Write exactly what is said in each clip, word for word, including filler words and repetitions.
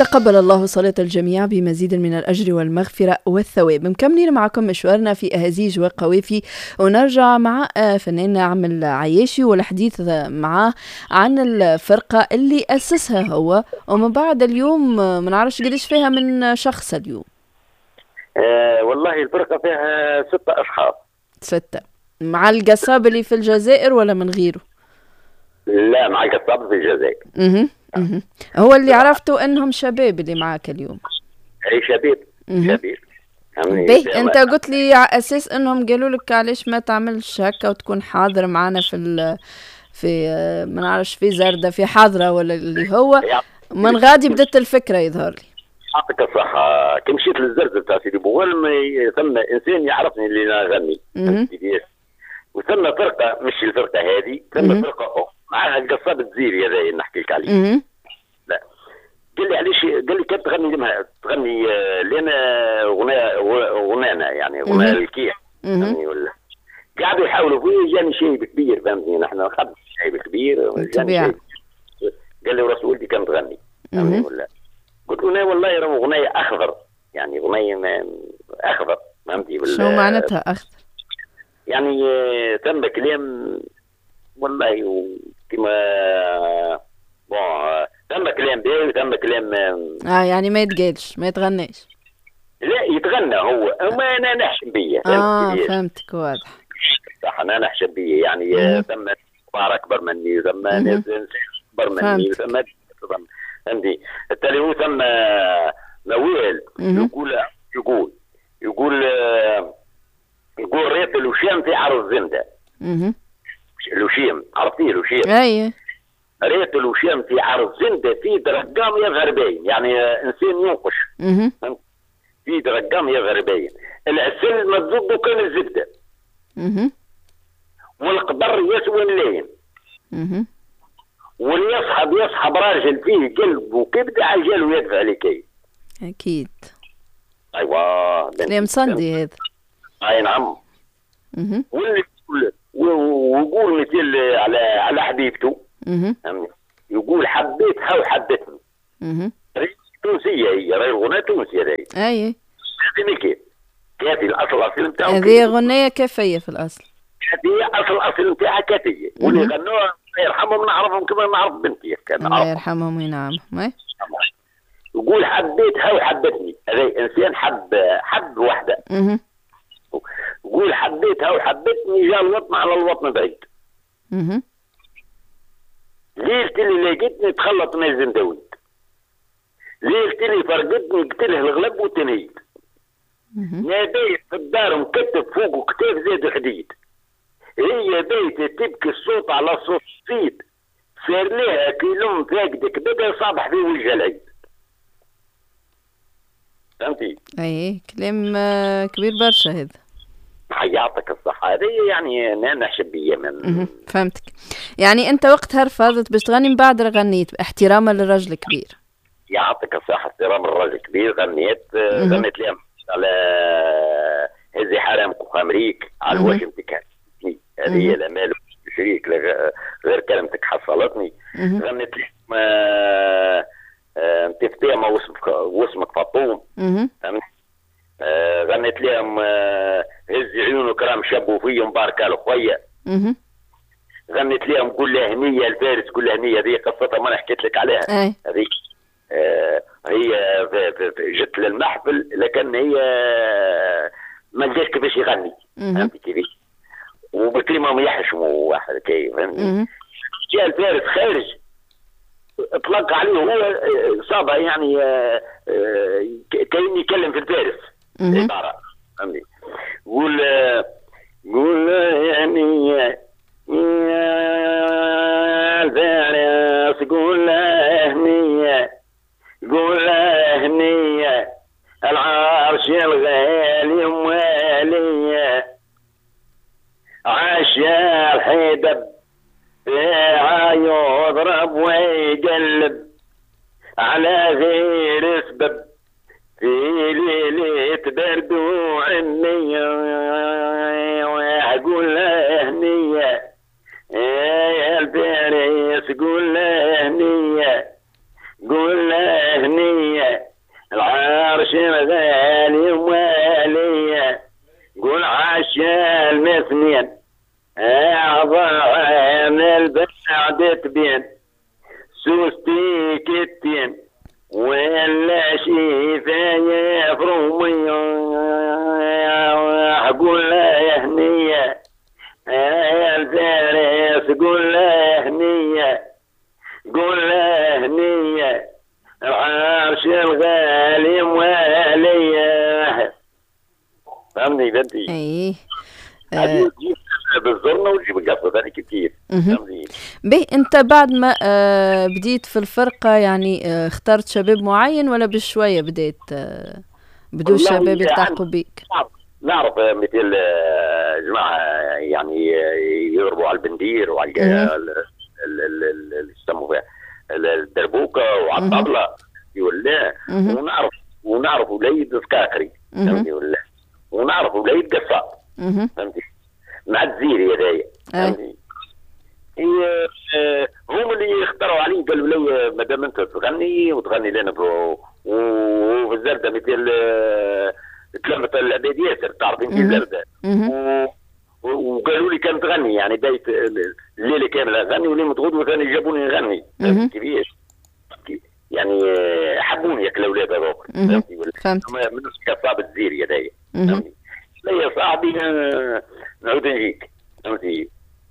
تقبل الله صلاة الجميع بمزيد من الأجر والمغفرة والثواب. مكملين معكم مشوارنا في أهازيج وقوافي، ونرجع مع فنان نعم العياشي والحديث معاه عن الفرقة اللي أسسها هو، ومن بعد اليوم ما نعرفش قديش فيها من شخص اليوم. آه والله الفرقة فيها ستة أشخاص. ستة مع القصاب اللي في الجزائر ولا من غيره؟ لا، مع القصاب في الجزائر. اها اها هو اللي عرفته انهم شباب اللي معاك اليوم. اي شباب. شباب. باهي، انت قلت لي على اساس انهم قالوا لك علاش ما تعملش هكا وتكون حاضر معنا في ال في ما نعرفش في زردة في حاضرة ولا اللي هو من غادي بدت الفكرة يظهر لي. يعطيك الصحة. كي مشيت للزردة تاع سيدي بوغل ثم انسان يعرفني اللي نغني وثم فرقة، مش الفرقة هذه، ثم فرقة أخرى معها القصاب الجزيري هذا اللي نحكي لك عليه. لا، قال لي علاش؟ قال لي كيف تغني لما تغني لنا غناء غنانا يعني غناء الكيح فهمني ولا؟ قاعدوا يحاولوا فيه، جاني شايب كبير فهمتني، نحن خد شايب كبير جاني شايب. قال لي ورسول ولدي كان تغني فهمني ولا؟ قلت له لا والله راهو غناية أخضر، يعني غناية أخضر فهمتي ولا؟ شو معناتها أخضر؟ يعني تم كلام والله كما بون تم كلام باهي وتم كلام اه يعني ما يتقالش ما يتغناش. لا يتغنى هو، وما انا نحشم بيه. اه فهمتك واضح. صح، انا نحشم بيه يعني. ثم كبار اكبر مني، ثم ناس اكبر مني، ثم فهمتي التالي هو ثم موال يقول يقول يقول يقول ريت الوشام في عرض زنده. الوشيم عرفتيه الوشيم؟ اي ريت الوشام في عرض زنده في درقام يظهر باين، يعني انسان ينقش في درقام يظهر باين. العسل متزوق كان الزبده والقدر يسوي اللين، واللي يصحب يصحب راجل فيه قلب وكبد عجل ويدفع لكي. اكيد. ايوه كلام صندي هذا. اي نعم. واللي ويقول مثل على على حبيبته يقول حبيتها وحبتني. تونسيه هي، راهي غناء تونسي هذه. اي هذه كيف كافي الاصل الاصل نتاعو. هذه غنية كافية في الاصل. هذه اصل الاصل نتاعها كافية، واللي غنوها الله يرحمهم نعرفهم كما نعرف بنتي. الله يرحمهم وينعمهم. يقول حبيتها وحبتني، هذا انسان حب حب وحده. يقول حبيتها وحبتني، جاء الوطن على الوطن بعيد. ليلة اللي لقيتني تخلط مازن داوود، ليلة اللي فرقتني قتله الغلب وتنهيد. ناديت في الدار مكتب فوق كتاف زاد حديد، هي بيتي تبكي الصوت على صوت صيد، صار لها كيلوم فاقدك بدا صابح في وجه العيد. فهمتي؟ اي كلام كبير برشا هذا. يعطيك الصحة. هذه يعني أنا نحشب بيه من. فهمتك. يعني أنت وقتها رفضت باش تغني، من بعد غنيت احتراما للرجل الكبير. يعطيك الصحة، احتراما للرجل الكبير. غنيت غنيت لهم على هذه حرامك وخمريك على الوجه نتاعك، هذه هي الأمال شريك غير كلمتك حصلتني. غنيت لهم انت فتيمة واسمك واسمك فطوم. فهمت؟ آه غنيت لهم آه هز عيونه كرام شابوا فيهم بارك الله خويا. غنيت لهم قول له هنيه الفارس قول له هنيه، هذه قصتها ما انا حكيت لك عليها. هذيك آه هي جت للمحفل لكن هي ما لقاش كيفاش يغني. فهمتي كيفاش؟ وبكري ما يحشموا واحد كيف فهمتني. جاء الفارس خارج اطلق عليه هو صابه يعني آه آه كأني يكلم في الفارس عبارة. فهمتني؟ قول قول يعني يا الفارس قول له هنية قول له هنية العرش الغالي موالية عشا الحيدب فيها يضرب ويقلب على غير سبب في ليلة برد وعنية وأقول له هنية يا الفارس قول له هنية قول له هنية اثنين أعضاء البعد تبين سوستي كتين ولا شي في فرومي قول لا يا هنية يا الفارس قول لا يا هنية قول لا هنية العرش الغالي موالية. فهمني بنتي؟ ايه هذه تجيب بالزرنة وتجيب القصة هذه كتير. به انت بعد ما آه بديت في الفرقة يعني آه اخترت شباب معين ولا بشوية بديت آه بدو الشباب يلتحقوا بيك؟ نعرف مثل جماعة يعني يضربوا على البندير وعلى اللي يسموا فيها الدربوكة وعلى الطبلة ولا ونعرف ونعرف وليد سكاكري فهمتي ولا ونعرف وليد قصاب فهمتي مع الزيري هذايا فهمتي. هي هم اللي اختاروا علي قالوا لي ما دام انت تغني وتغني لنا وفي الزردة مثل تلمة العباد ياسر تعرف انت الزردة وقالوا لي كان تغني يعني بيت الليله كامله اغني ولين تغدوه ثاني جابوني نغني كيفاش يعني حبوني ياك الاولاد هذوك فهمتي ولا من كصاب الزيري هذايا فهمتي. لا يا صاحبي نعود نجيك فهمتي.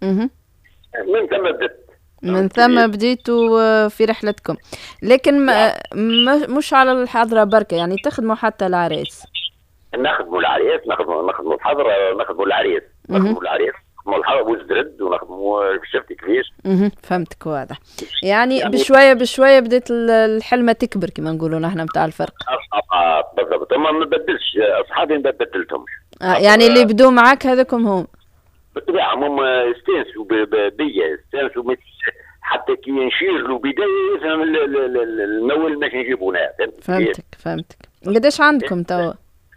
من ثم بدت من ثم بديتوا في رحلتكم لكن ما مش على الحضره بركه يعني تخدموا حتى العريس. نخدموا العريس نخدموا نخدموا الحضره نخدموا العريس نخدموا العريس نخدموا الحضره وزدرد ونخدموا شفتي كيفاش. فهمتك واضح يعني, يعني بشويه بشويه بدات الحلمه تكبر كما نقولوا نحن نتاع الفرق. اه بالضبط ما نبدلش اصحابي ما بدلتهمش. آه يعني اللي بدوا معاك هذوكم هم بالطبيعه هم استانسوا بيا استانسوا حتى كي نشيروا بدايه يفهم المول ماش نجيبونها. فهمتك فهمتك. قداش عندكم توا؟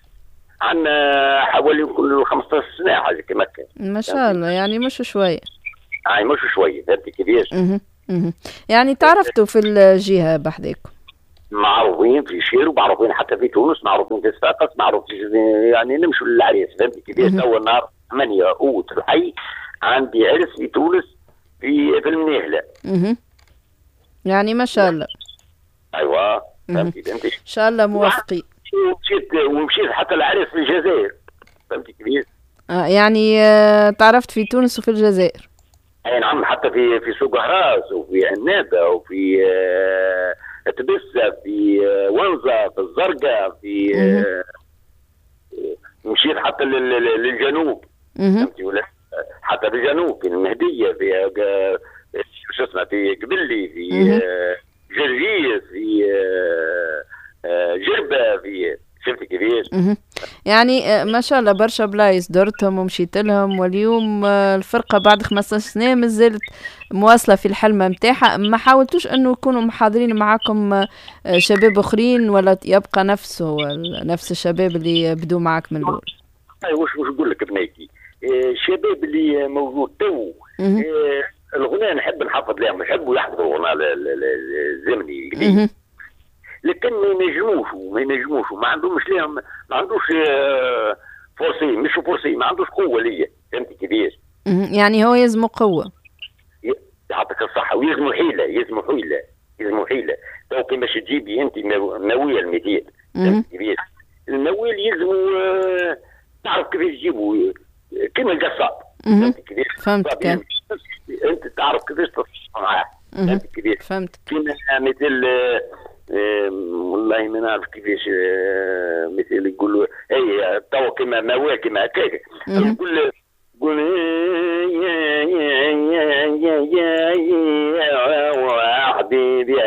عندنا حوالي كل خمسطاش سنه حاجه كما كان. ما شاء الله يعني مش شويه. اي مش شويه فهمتي كيفاش. يعني تعرفتوا في الجهه بحذاكم؟ معروفين في شير ومعروفين حتى في تونس معروفين في صفاقس معروفين يعني نمشوا للعريس فهمتي كيفاش. اول نهار ثمانية اوت الحي عندي عرس في تونس في في المنيهله. يعني ما شاء الله. ايوه فهمتي انت ان شاء الله موفقين. ومشيت ومشيت حتى العرس في الجزائر فهمتي كيفاش. آه يعني آه تعرفت في تونس وفي الجزائر. اي نعم حتى في في سوق هراس وفي عنابه وفي آه تبسه في آه ونزه في الزرقاء في آه مشيت حتى للجنوب فهمتي ولا حتى في الجنوب في المهديه في آه شو اسمه في قبلي في آه جرجيس في آه آه جربه في شفتي كيفاش. يعني ما شاء الله برشا بلايص درتهم ومشيت لهم واليوم الفرقه بعد خمسطاش سنه مازالت مواصله في الحلمه نتاعها. ما حاولتوش انه يكونوا محاضرين معاكم شباب اخرين ولا يبقى نفسه نفس الشباب اللي بدوا معاك من الاول؟ ايوه واش واش نقول لك بنيتي الشباب اللي موجود تو الغناء نحب نحفظ لهم نحبوا يحضروا الغناء الزمني القديم لكن ما ينجموش ما ينجموش ما عندهمش ليهم ما عندوش فرصي مش فرصي ما عندوش قوه ليا فهمتي كيفاش. يعني هو يلزمو قوه يعطيك الصحه ويلزمو حيله يلزمو حيله يلزمو حيله تو كيفاش تجيبي انت نويه المثال فهمتي كيفاش. المويل يلزمو تعرف كيفاش تجيبو كيما القصاب فهمتي كيفاش. فهمتك انت تعرف كيفاش تصرف معاه فهمتي كيفاش. فهمتك كيما مثل أه والله ما نعرف كيفاش أه مثل يقولوا اي توا كيما موال كيما هكاك يقول يقول يا يا يا يا يا حبيبي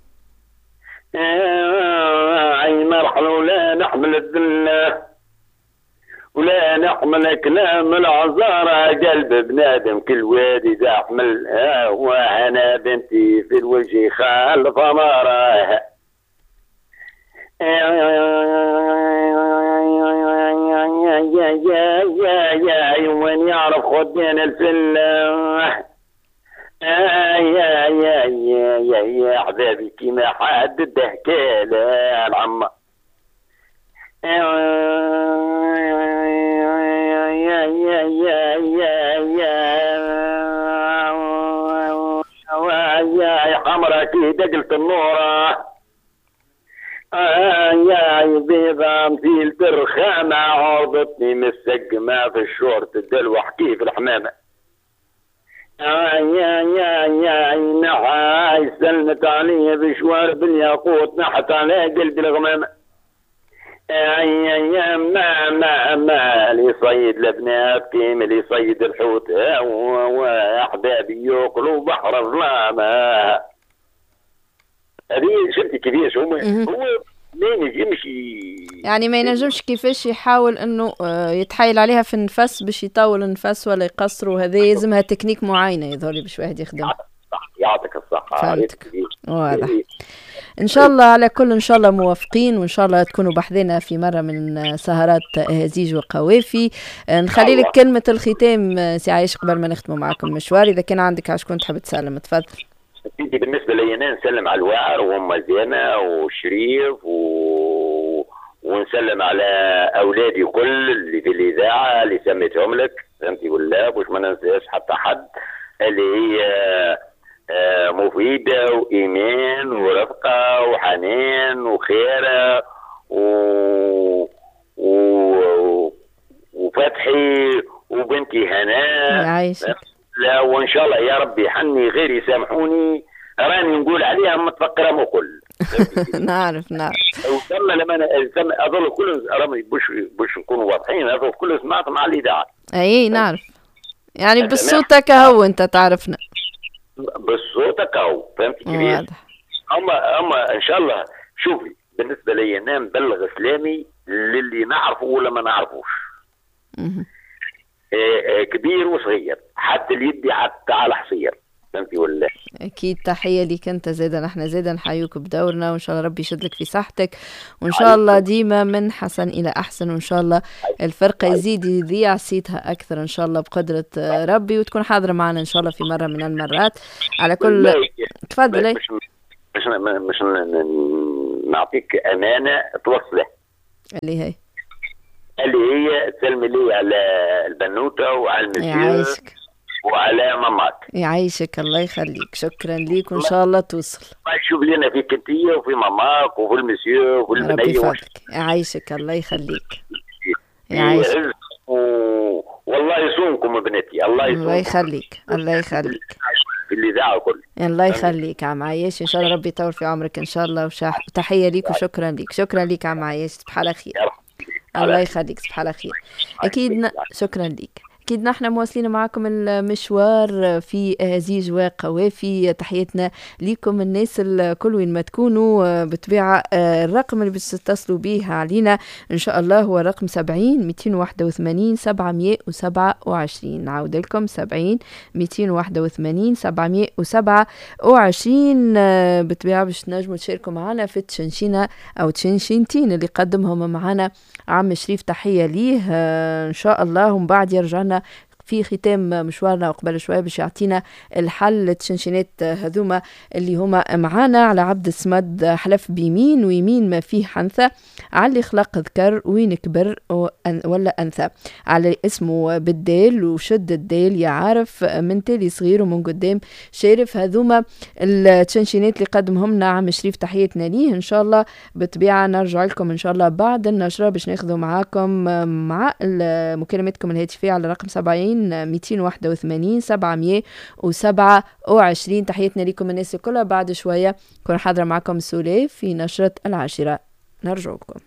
اي مرحله ولا نحمل الذله ولا نحمل كلام العذارى قلب بنادم كل وادي ذا حمل وانا بنتي في الوجه خالف اماره يا يا يا يا وين يعرف خدين الفله يا يا يا يا يا حبابي كيما حد حكاله العمه يا يا يا اللي دقلت النورة آه يا بيضة مثيل برخامة عرضتني مسقمة في الشورت الدلوح كيف الحمامة آه يا يا يا نحاي سلمت علي بشوار بالياقوت نحت على قلبي الغمامة آه يا يا ما ما ما اللي يصيد البنات كيم اللي يصيد الحوت وأحبابي ياكلوا بحر الظلامة. هذه شفتي كيفاش هو هو ما يمشي يعني ما ينجمش كيفاش يحاول انه يتحايل عليها في النفس باش يطول النفس ولا يقصر، وهذا يلزمها تكنيك معينه يظهر باش واحد يخدم. يعطيك الصحه. فهمتك. واضح. ان شاء الله على كل ان شاء الله موافقين، وان شاء الله تكونوا بحذنا في مره من سهرات هزيج وقوافي. نخلي لك كلمه الختام سي عايش قبل ما نختموا معكم المشوار، اذا كان عندك عشكون تحب تسلم تفضل. سيدي بالنسبه لي انا نسلم على الواعر وهم زينه وشريف و... ونسلم على اولادي كل اللي في الاذاعه اللي سميتهم لك فهمتي ولا باش ما ننساش حتى حد، اللي هي مفيده وايمان ورفقه وحنان وخيره و... و... وفتحي وبنتي هناء. عايش. لا وان شاء الله يا ربي يحني غير يسامحوني، راني نقول عليها متفكره مو كل. نعرف نعرف. وثم لما انا اظل كل رامي باش باش نكونوا واضحين، اظل كل سمعت مع الاذاعه. اي نعرف. يعني بالصوت هو انت تعرفنا. بالصوت هو فهمتي كيف؟ واضح. اما اما ان شاء الله شوفي بالنسبه لي انا نبلغ اسلامي للي نعرفه ولا ما نعرفوش. كبير وصغير حتى اللي يدي حتى على حصير فهمتي ولا؟ اكيد تحيه ليك انت زاده، نحن زاده نحييك بدورنا، وان شاء الله ربي يشد لك في صحتك، وان شاء الله ديما من حسن الى احسن، وان شاء الله الفرقه يزيد يذيع صيتها اكثر ان شاء الله بقدره ربي، وتكون حاضره معنا ان شاء الله في مره من المرات. على كل تفضل. مش مش مش نعطيك امانه توصله اللي هي اللي هي تسلمي لي على البنوته وعلى المسيو يعيشك وعلى ماماك. يعيشك الله يخليك، شكرا ليك وان شاء الله توصل. ما تشوف لنا في كنتيه وفي ماماك وفي المسيو وفي البنيه. ربي يفضلك. يعيشك الله يخليك. يعيشك و... والله يصونكم بنتي. الله يصونكم. الله يخليك الله يخليك في الاذاعه كل. الله يخليك عم عايش، ان شاء الله ربي يطول في عمرك ان شاء الله، وشاح... وتحيه ليك وشكرا ليك. شكرا ليك عم عايش، تصبح على خير. الله يخليك، تصبح على خير. اكيد ن... شكرا ليك. أكيد نحن مواصلين معكم المشوار في هزيج وقوافي. تحياتنا لكم الناس الكل وين ما تكونوا. بطبيعة الرقم اللي باش تتصلوا به علينا إن شاء الله هو رقم سبعين مئتين واحد وثمانين سبعمية وسبعة وعشرين. نعود لكم سبعين مئتين واحد وثمانين سبعمية وسبعة وعشرين. بطبيعة باش تنجموا تشاركوا معنا في التشنشينة أو تشنشينتين اللي قدمهم معنا عم شريف، تحية ليه إن شاء الله. ومن بعد يرجعنا في ختام مشوارنا وقبل شوية باش يعطينا الحل للتشنشينات هذوما اللي هما معانا. على عبد الصمد حلف بيمين ويمين ما فيه حنثى، علي خلق ذكر وين كبر ولا أنثى، على اسمه بالديل وشد الديل يا عارف، من تالي صغير ومن قدام شارف. هذوما التشنشينات اللي قدمهم لنا عم شريف، تحياتنا ليه. إن شاء الله بطبيعة نرجع لكم إن شاء الله بعد النشرة باش ناخذوا معاكم مع مكالمتكم الهاتفية على رقم سبعين مئتين واحد وثمانين سبعمية وسبعة وعشرين. تحياتنا لكم الناس كلها. بعد شوية كون حاضرة معكم سوليف في نشرة العاشرة، نرجع لكم.